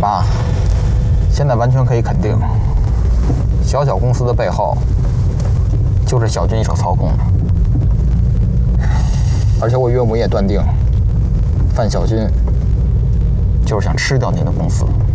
爸，现在完全可以肯定，小小公司的背后就是小军一手操控的。而且我岳母也断定，范小军就是想吃掉您的公司。